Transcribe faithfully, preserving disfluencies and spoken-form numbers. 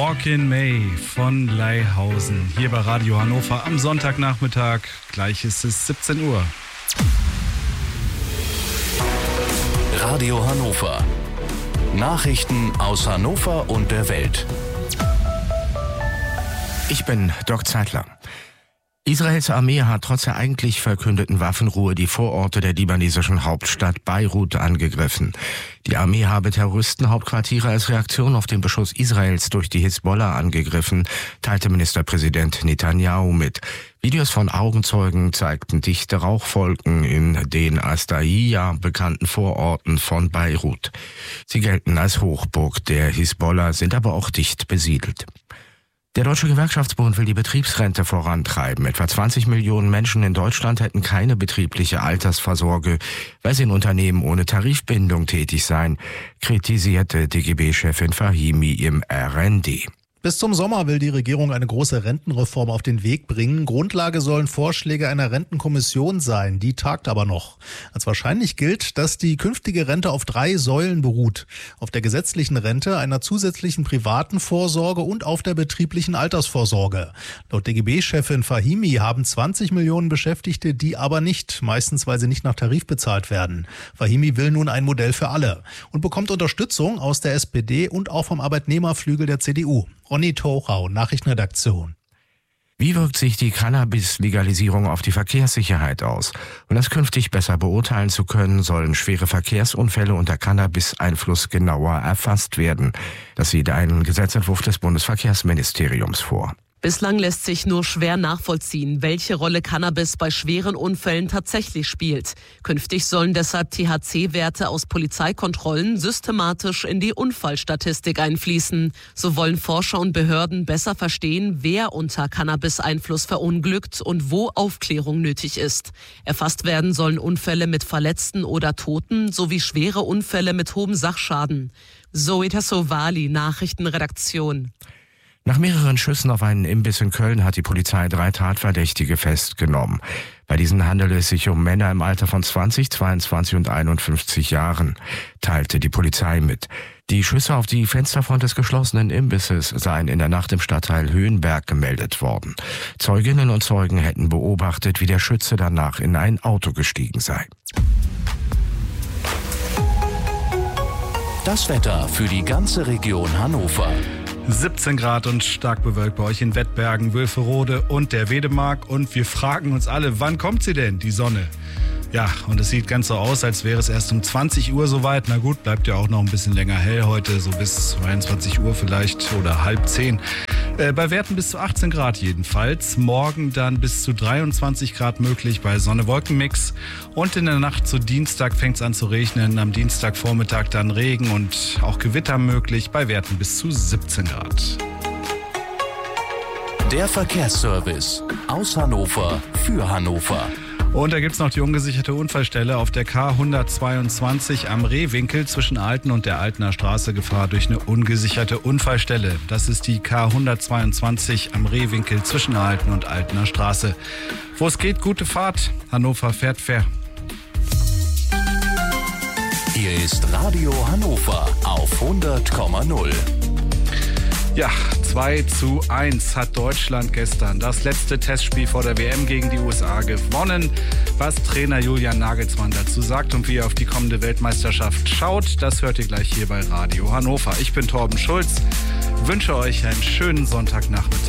Walk in May von Leihausen. Hier bei Radio Hannover am Sonntagnachmittag. Gleich ist es siebzehn Uhr. Radio Hannover. Nachrichten aus Hannover und der Welt. Ich bin Doc Zeitler. Israels Armee hat trotz der eigentlich verkündeten Waffenruhe die Vororte der libanesischen Hauptstadt Beirut angegriffen. Die Armee habe Terroristenhauptquartiere als Reaktion auf den Beschuss Israels durch die Hisbollah angegriffen, teilte Ministerpräsident Netanyahu mit. Videos von Augenzeugen zeigten dichte Rauchwolken in den als Dahiya bekannten Vororten von Beirut. Sie gelten als Hochburg der Hisbollah, sind aber auch dicht besiedelt. Der Deutsche Gewerkschaftsbund will die Betriebsrente vorantreiben. Etwa zwanzig Millionen Menschen in Deutschland hätten keine betriebliche Altersvorsorge, weil sie in Unternehmen ohne Tarifbindung tätig seien, kritisierte D G B-Chefin Fahimi im R N D. Bis zum Sommer will die Regierung eine große Rentenreform auf den Weg bringen. Grundlage sollen Vorschläge einer Rentenkommission sein. Die tagt aber noch. Als wahrscheinlich gilt, dass die künftige Rente auf drei Säulen beruht. Auf der gesetzlichen Rente, einer zusätzlichen privaten Vorsorge und auf der betrieblichen Altersvorsorge. Laut D G B-Chefin Fahimi haben zwanzig Millionen Beschäftigte die aber nicht, meistens weil sie nicht nach Tarif bezahlt werden. Fahimi will nun ein Modell für alle und bekommt Unterstützung aus der S P D und auch vom Arbeitnehmerflügel der C D U. Ronny Torau, Nachrichtenredaktion. Wie wirkt sich die Cannabis-Legalisierung auf die Verkehrssicherheit aus? Um das künftig besser beurteilen zu können, sollen schwere Verkehrsunfälle unter Cannabis-Einfluss genauer erfasst werden. Das sieht ein Gesetzentwurf des Bundesverkehrsministeriums vor. Bislang lässt sich nur schwer nachvollziehen, welche Rolle Cannabis bei schweren Unfällen tatsächlich spielt. Künftig sollen deshalb T H C-Werte aus Polizeikontrollen systematisch in die Unfallstatistik einfließen. So wollen Forscher und Behörden besser verstehen, wer unter Cannabis-Einfluss verunglückt und wo Aufklärung nötig ist. Erfasst werden sollen Unfälle mit Verletzten oder Toten sowie schwere Unfälle mit hohem Sachschaden. Zoe Tassovali, Nachrichtenredaktion. Nach mehreren Schüssen auf einen Imbiss in Köln hat die Polizei drei Tatverdächtige festgenommen. Bei diesen handelt es sich um Männer im Alter von zwanzig, zweiundzwanzig und einundfünfzig Jahren, teilte die Polizei mit. Die Schüsse auf die Fensterfront des geschlossenen Imbisses seien in der Nacht im Stadtteil Höhenberg gemeldet worden. Zeuginnen und Zeugen hätten beobachtet, wie der Schütze danach in ein Auto gestiegen sei. Das Wetter für die ganze Region Hannover. siebzehn Grad und stark bewölkt bei euch in Wettbergen, Wülferode und der Wedemark. Und wir fragen uns alle, wann kommt sie denn, die Sonne? Ja, und es sieht ganz so aus, als wäre es erst um zwanzig Uhr soweit. Na gut, bleibt ja auch noch ein bisschen länger hell heute, so bis zweiundzwanzig Uhr vielleicht oder halb zehn. Äh, bei Werten bis zu achtzehn Grad jedenfalls. Morgen dann bis zu dreiundzwanzig Grad möglich bei Sonne-Wolken-Mix. Und in der Nacht zu Dienstag fängt es an zu regnen. Am Dienstagvormittag dann Regen und auch Gewitter möglich bei Werten bis zu siebzehn Grad. Der Verkehrsservice aus Hannover für Hannover. Und da gibt's noch die ungesicherte Unfallstelle auf der K hundertzweiundzwanzig am Rehwinkel zwischen Alten und der Altener Straße. Gefahr durch eine ungesicherte Unfallstelle. Das ist die K hundertzweiundzwanzig am Rehwinkel zwischen Alten und Altener Straße. Wo es geht, gute Fahrt. Hannover fährt fair. Hier ist Radio Hannover auf hundert Komma null. Ja, zwei zu eins hat Deutschland gestern das letzte Testspiel vor der W M gegen die U S A gewonnen. Was Trainer Julian Nagelsmann dazu sagt und wie er auf die kommende Weltmeisterschaft schaut, das hört ihr gleich hier bei Radio Hannover. Ich bin Torben Schulz, wünsche euch einen schönen Sonntagnachmittag.